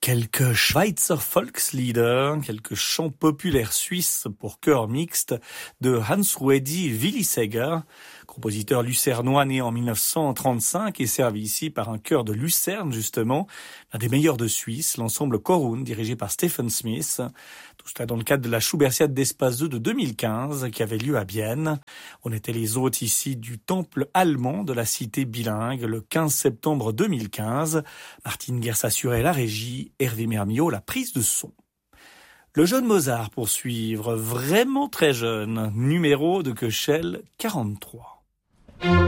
quelques Schweizer Volkslieder, quelques chants populaires suisses pour chœur mixte de Hans-Ruedi Willisegger, compositeur lucernois né en 1935 et servi ici par un chœur de Lucerne justement, l'un des meilleurs de Suisse, l'ensemble Korun dirigé par Stephen Smith. Tout cela dans le cadre de la Schubertiade d'Espace 2 de 2015 qui avait lieu à Bienne. On était les hôtes ici du temple allemand de la cité bilingue le 15 septembre 2015. Martine Gers assurait la régie, Hervé Mermiot la prise de son. Le jeune Mozart pour suivre, vraiment très jeune, numéro de Köchel 43.